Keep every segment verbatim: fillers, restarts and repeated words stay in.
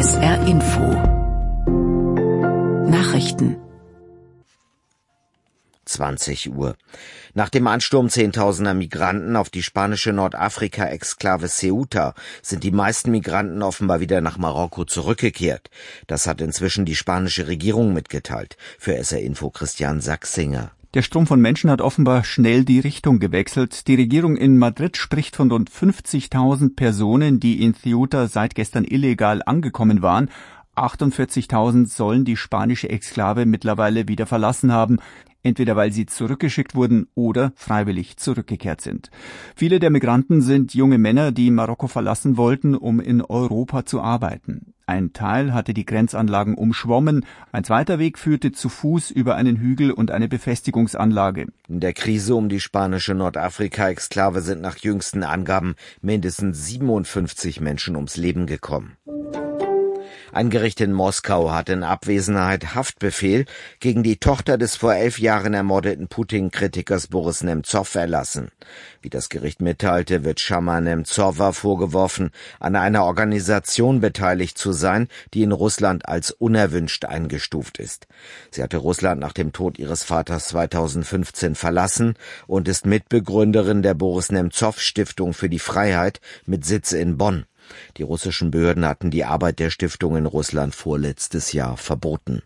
S R Info Nachrichten zwanzig Uhr. Nach dem Ansturm zehntausender Migranten auf die spanische Nordafrika-Exklave Ceuta sind die meisten Migranten offenbar wieder nach Marokko zurückgekehrt. Das hat inzwischen die spanische Regierung mitgeteilt. Für S R Info Christian Sachsinger. Der Strom von Menschen hat offenbar schnell die Richtung gewechselt. Die Regierung in Madrid spricht von rund fünfzigtausend Personen, die in Ceuta seit gestern illegal angekommen waren. achtundvierzigtausend sollen die spanische Exklave mittlerweile wieder verlassen haben, entweder weil sie zurückgeschickt wurden oder freiwillig zurückgekehrt sind. Viele der Migranten sind junge Männer, die Marokko verlassen wollten, um in Europa zu arbeiten. Ein Teil hatte die Grenzanlagen umschwommen, ein zweiter Weg führte zu Fuß über einen Hügel und eine Befestigungsanlage. In der Krise um die spanische Nordafrika-Exklave sind nach jüngsten Angaben mindestens siebenundfünfzig Menschen ums Leben gekommen. Ein Gericht in Moskau hat in Abwesenheit Haftbefehl gegen die Tochter des vor elf Jahren ermordeten Putin-Kritikers Boris Nemzow erlassen. Wie das Gericht mitteilte, wird Shama Nemzowa vorgeworfen, an einer Organisation beteiligt zu sein, die in Russland als unerwünscht eingestuft ist. Sie hatte Russland nach dem Tod ihres Vaters zweitausendfünfzehn verlassen und ist Mitbegründerin der Boris Nemzow Stiftung für die Freiheit mit Sitz in Bonn. Die russischen Behörden hatten die Arbeit der Stiftung in Russland vorletztes Jahr verboten.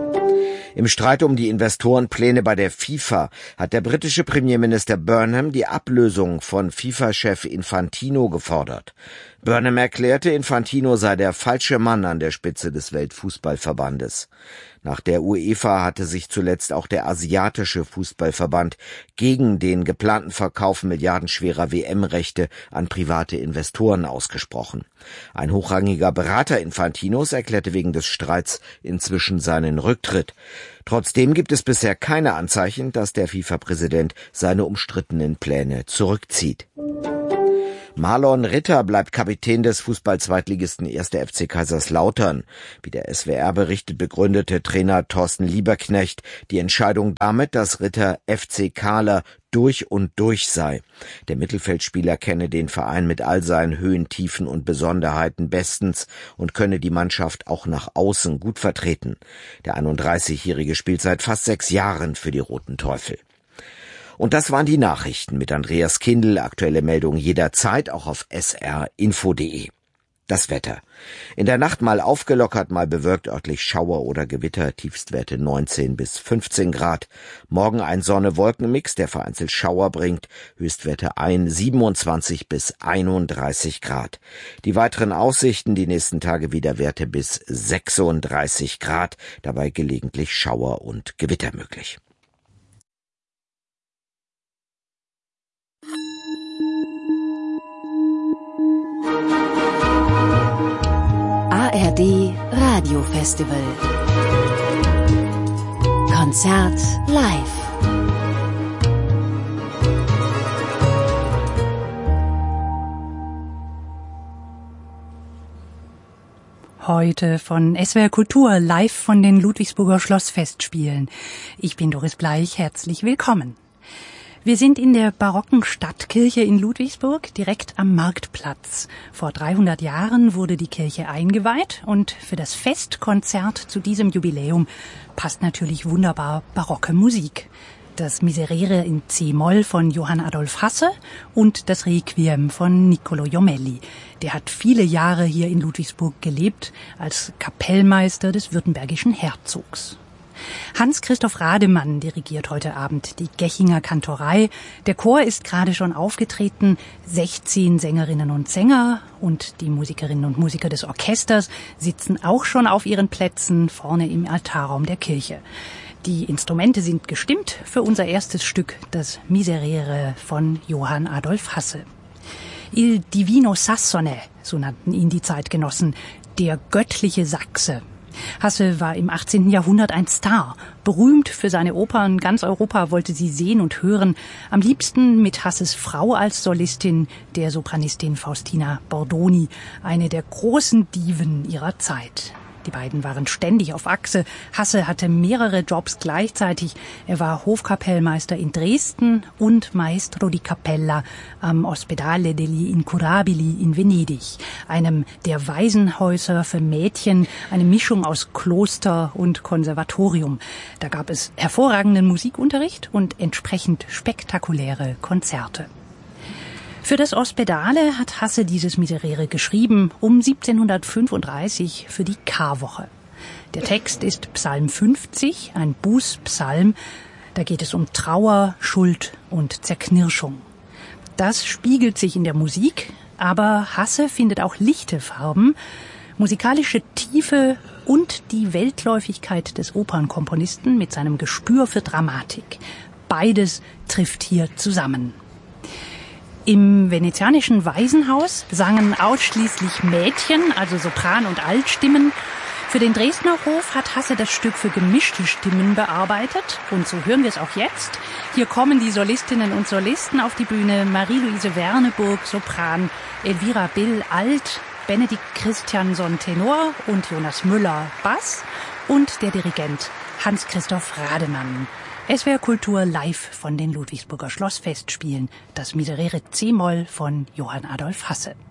Im Streit um die Investorenpläne bei der FIFA hat der britische Premierminister Burnham die Ablösung von FIFA-Chef Infantino gefordert. Burnham erklärte, Infantino sei der falsche Mann an der Spitze des Weltfußballverbandes. Nach der UEFA hatte sich zuletzt auch der asiatische Fußballverband gegen den geplanten Verkauf milliardenschwerer W M-Rechte an private Investoren ausgesprochen. Ein hochrangiger Berater Infantinos erklärte wegen des Streits inzwischen seinen Rücktritt. Trotzdem gibt es bisher keine Anzeichen, dass der FIFA-Präsident seine umstrittenen Pläne zurückzieht. Marlon Ritter bleibt Kapitän des Fußball-Zweitligisten erster F C Kaiserslautern. Wie der S W R berichtet, begründete Trainer Thorsten Lieberknecht die Entscheidung damit, dass Ritter F C Kahler durch und durch sei. Der Mittelfeldspieler kenne den Verein mit all seinen Höhen, Tiefen und Besonderheiten bestens und könne die Mannschaft auch nach außen gut vertreten. Der einunddreißigjährige spielt seit fast sechs Jahren für die Roten Teufel. Und das waren die Nachrichten mit Andreas Kindl. Aktuelle Meldungen jederzeit, auch auf s r info punkt de. Das Wetter. In der Nacht mal aufgelockert, mal bewölkt, örtlich Schauer oder Gewitter, Tiefstwerte neunzehn bis fünfzehn Grad. Morgen ein Sonne-Wolken-Mix, der vereinzelt Schauer bringt, Höchstwerte ein siebenundzwanzig bis einunddreißig Grad. Die weiteren Aussichten, die nächsten Tage wieder Werte bis sechsunddreißig Grad, dabei gelegentlich Schauer und Gewitter möglich. A R D Radio Festival Konzert live. Heute von S W R Kultur live von den Ludwigsburger Schlossfestspielen. Ich bin Doris Bleich, herzlich willkommen. Wir sind in der barocken Stadtkirche in Ludwigsburg, direkt am Marktplatz. Vor dreihundert Jahren wurde die Kirche eingeweiht und für das Festkonzert zu diesem Jubiläum passt natürlich wunderbar barocke Musik. Das Miserere in C-Moll von Johann Adolf Hasse und das Requiem von Niccolò Jommelli. Der hat viele Jahre hier in Ludwigsburg gelebt als Kapellmeister des württembergischen Herzogs. Hans-Christoph Rademann dirigiert heute Abend die Gechinger Kantorei. Der Chor ist gerade schon aufgetreten, sechzehn Sängerinnen und Sänger und die Musikerinnen und Musiker des Orchesters sitzen auch schon auf ihren Plätzen vorne im Altarraum der Kirche. Die Instrumente sind gestimmt für unser erstes Stück, das Miserere von Johann Adolf Hasse. Il Divino Sassone, so nannten ihn die Zeitgenossen, der göttliche Sachse. Hasse war im achtzehnten Jahrhundert ein Star, berühmt für seine Opern. Ganz Europa wollte sie sehen und hören. Am liebsten mit Hasses Frau als Solistin, der Sopranistin Faustina Bordoni, eine der großen Diven ihrer Zeit. Die beiden waren ständig auf Achse. Hasse hatte mehrere Jobs gleichzeitig. Er war Hofkapellmeister in Dresden und Maestro di Cappella am Ospedale degli Incurabili in Venedig, einem der Waisenhäuser für Mädchen, eine Mischung aus Kloster und Konservatorium. Da gab es hervorragenden Musikunterricht und entsprechend spektakuläre Konzerte. Für das Ospedale hat Hasse dieses Miserere geschrieben, um siebzehnhundertfünfunddreißig für die Karwoche. Der Text ist Psalm fünfzig, ein Bußpsalm. Da geht es um Trauer, Schuld und Zerknirschung. Das spiegelt sich in der Musik, aber Hasse findet auch lichte Farben, musikalische Tiefe und die Weltläufigkeit des Opernkomponisten mit seinem Gespür für Dramatik. Beides trifft hier zusammen. Im venezianischen Waisenhaus sangen ausschließlich Mädchen, also Sopran- und Altstimmen. Für den Dresdner Hof hat Hasse das Stück für gemischte Stimmen bearbeitet. Und so hören wir es auch jetzt. Hier kommen die Solistinnen und Solisten auf die Bühne. Marie-Louise Werneburg, Sopran, Elvira Bill, Alt, Benedikt Christiansson, Tenor und Jonas Müller, Bass und der Dirigent Hans-Christoph Rademann. S W R Kultur live von den Ludwigsburger Schlossfestspielen. Das Miserere C-Moll von Johann Adolf Hasse.